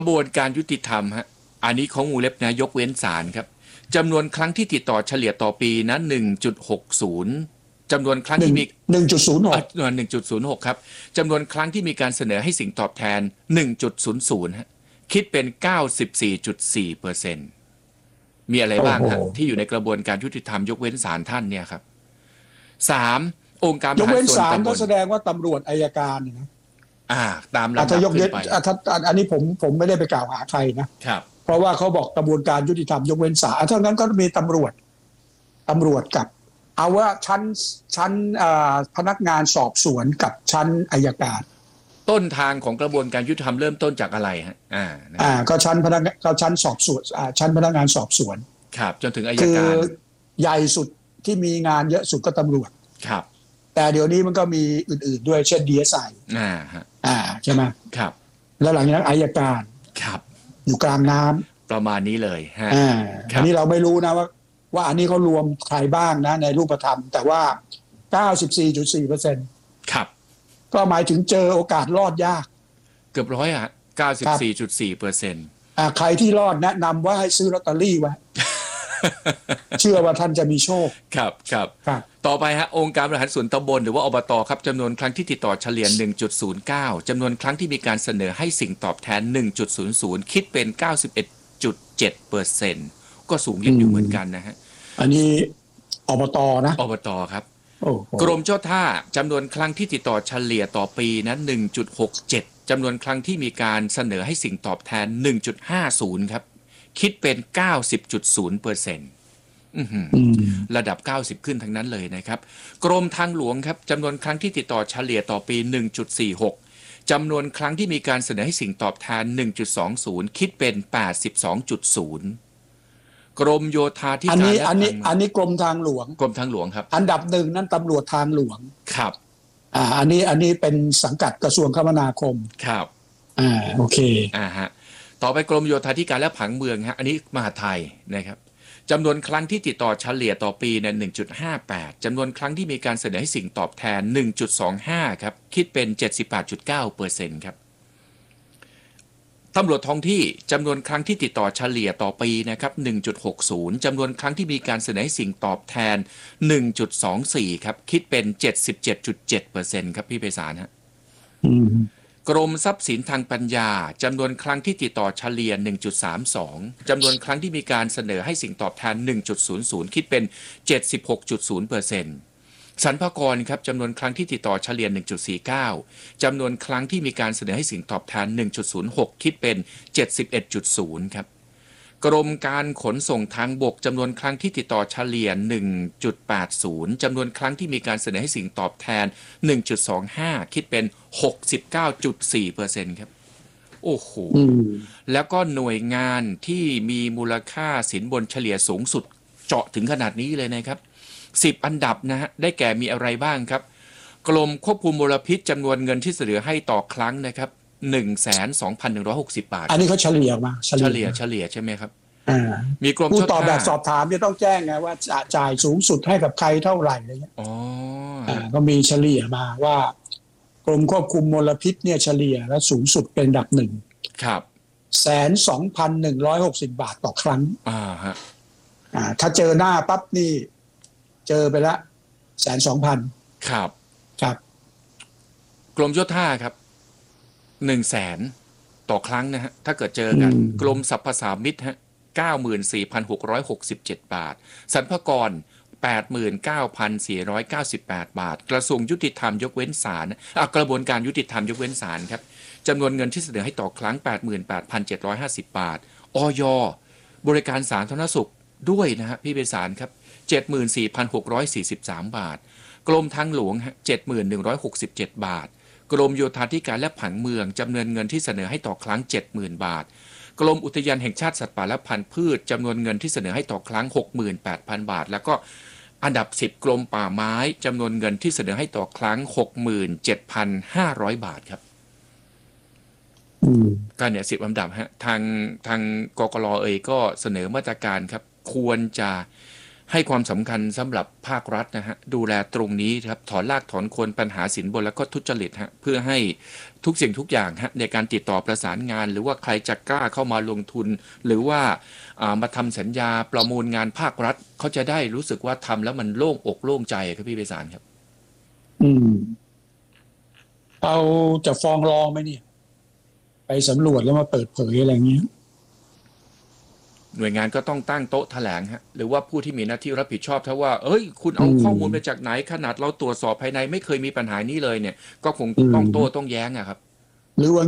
กระบวนการยุติธรรมฮะอันนี้ของวงเล็บนะยกเว้นศาลครับจำนวนครั้งที่ติดต่อเฉลี่ยต่อปีนะ1.60จำนวนครั้งหนึ่งที่มี 1.06 1.06ครับจำนวนครั้งที่มีการเสนอให้สิ่งตอบแทน1.00ฮะคิดเป็น94.4%มีอะไรโอ้โหบ้างฮะที่อยู่ในกระบวนการยุติธรรมยกเว้นศาลท่านเนี่ยครับสามองค์การบยริหารกเว้นศาลส่วนตำบลก็แสดงว่าตำรวจอัยการเนี่ยนะตามลำถ้ายกเว้นดับขึ้นไปถ้าอันนี้ผมไม่ได้ไปกล่าวหาใครนะครับเพราะว่าเขาบอกกระบวนการยุติธรรมยกเว้นศาลถ้างั้นก็มีตำรวจกับเอาว่าชั้นพนักงานสอบสวนกับชั้นอัยการต้นทางของกระบวนการยุติธรรมเริ่มต้นจากอะไรฮะนะครับก็ชั้นสอบสวนชั้นพนักงานสอบสวนครับจนถึงอัยคือการใหญ่สุดที่มีงานเยอะสุดก็ตำรวจครับแต่เดี๋ยวนี้มันก็มีอื่นๆด้วยเช่น DSI ฮะใช่ไหมครับแล้วหลังจากนั้นอัยการครับอยู่กลางน้ำประมาณนี้เลยฮะคอันรับนี้เราไม่รู้นะว่าอันนี้เขารวมใครบ้างนะในรูปธรรมแต่ว่า 94.4% ครับก็หมายถึงเจอโอกาสรอดยากเกือบร้อยอ่ะ94.4% ใครที่รอดแนะนำว่าให้ซื้อลอตเตอรี่ไว้ เชื่อว่าท่านจะมีโชคครับครับครับต่อไปฮะองค์การบริหารส่วนตำบลหรือว่าอบตครับจำนวนครั้งที่ติดต่อเฉลี่ย1.09จำนวนครั้งที่มีการเสนอให้สิ่งตอบแทน1.00คิดเป็น91.7%ก็สูงยิ่งอยู่เหมือนกันนะฮะอันนี้อบตนะอบตครับโอ้โหกรมเจ้าท่าจำนวนครั้งที่ติดต่อเฉลี่ยต่อปีนะ1.67จำนวนครั้งที่มีการเสนอให้สิ่งตอบแทน1.50ครับคิดเป็น90.0%ระดับ90ขึ้นทั้งนั้นเลยนะครับกรมทางหลวงครับจำนวนครั้งที่ติดต่อเฉลี่ยต่อปี1.46จำนวนครั้งที่มีการเสนอให้สิ่งตอบแทน1.20คิดเป็น82.0กรมโยธาธิการและผังเมืองอันนี้กรมทางหลวงกรมทางหลวงครับอันดับหนึ่งนั่นตำรวจทางหลวงครับอันนี้เป็นสังกัดกระทรวงคมนาคมครับโอเคฮะต่อไปกรมโยธาธิการและผังเมืองฮะอันนี้มหาดไทยนะครับจำนวนครั้งที่ติดต่อเฉลี่ยต่อปีเนี่ย1.58จำนวนครั้งที่มีการเสนอให้สิ่งตอบแทน1.25ครับคิดเป็น 78.9%ครับตำรวจท้องที่จำนวนครั้งที่ติดต่อเฉลี่ยต่อปีนะครับ1.60จำนวนครั้งที่มีการเสนอให้สิ่งตอบแทน1.24ครับคิดเป็น 77.7%ครับพี่ไพศาลฮะกรมทรัพย์สินทางปัญญาจำนวนครั้งที่ติดต่อเฉลี่ย1.32จำนวนครั้งที่มีการเสนอให้สิ่งตอบแทน1.00คิดเป็น 76.0%สรรพากรครับจำนวนครั้งที่ติดต่อเฉลี่ย1.49จำนวนครั้งที่มีการเสนอให้สิ่งตอบแทน1.06คิดเป็น 71.0ครับกรมการขนส่งทางบกจำนวนครั้งที่ติดต่อเฉลี่ย1.80จำนวนครั้งที่มีการเสนอให้สิ่งตอบแทน1.25คิดเป็น 69.4%ครับโอ้โหแล้วก็หน่วยงานที่มีมูลค่าสินบนเฉลี่ยสูงสุดเจาะถึงขนาดนี้เลยนะครับ10อันดับนะฮะได้แก่มีอะไรบ้างครับกรมควบคุมมลพิษจำนวนเงินที่เสนอให้ต่อครั้งนะครับ12,160 บาทอันนี้เขาเฉลี่ยมาเฉลี่ยใช่ไหมครับมีกรมผู้เจ้าท่าตอบแบบสอบถามจะต้องแจ้งไงว่าจะจ่ายสูงสุดให้กับใครเท่าไหร่อะไรเงี้ยก็มีเฉลี่ยมาว่ากรมควบคุมมลพิษเนี่ยเฉลี่ยและสูงสุดเป็นอันดับ1 ครับ 102,160 บาทต่อครั้งฮะถ้าเจอหน้าปั๊บนี่เจอไปละ102,000 ครับครับกรมเจ้าท่าครับ100,000ต่อครั้งนะฮะถ้าเกิดเจอกันกรมสรรพสามิตฮะ94,667 บาทสรรพากร89,498 บาทกระทรวงยุติธรรมยกเว้นศาลกระบวนการยุติธรรมยกเว้นศาลครับจำนวนเงินที่เสนอให้ต่อครั้ง 88,750 บาทอยบริการสาธารณสุขด้วยนะฮะพี่ไพศาลครับ 74,643 บาทกรมทางหลวงฮะ 7,167 บาทกรมโยธาธิการและผังเมืองจำนวนเงินที่เสนอให้ต่อครั้ง 70,000 บาทกรมอุทยานแห่งชาติสัตว์ป่าและพันธุ์พืชจำนวนเงินที่เสนอให้ต่อครั้ง 68,000 บาทแล้วก็อันดับ10กรมป่าไม้จำนวนเงินที่เสนอให้ต่อครั้ง 67,500 บาทครับก็เนี่ย10อันดับฮะทางกกร.ก็เสนอมาตรการครับควรจะให้ความสำคัญสำหรับภาครัฐนะฮะดูแลตรงนี้ครับถอนรากถอนโคนปัญหาสินบนและก็ทุจริตฮะเพื่อให้ทุกสิ่งทุกอย่างฮะในการติดต่อประสานงานหรือว่าใครจะกล้าเข้ามาลงทุน หรือว่ามาทำสัญญาประมูลงานภาครัฐเขาจะได้รู้สึกว่าทำแล้วมันโล่งอกโล่งใจครับพี่ไพศาลครับอืมเราจะฟ้องร้องไหมเนี่ย ไปสำรวจแล้วมาเปิดเผยอะไรเงี้ยหน่วยงานก็ต้องตั้งโต๊ะแถลงฮะหรือว่าผู้ที่มีหน้าที่รับผิดชอบถ้าว่าเอ้ยคุณเอาข้อมูลมาจากไหนขนาดเราตรวจสอบภายในไม่เคยมีปัญหานี้เลยเนี่ยก็คงต้องโต้ต้องแย้งอะครับหรือว่า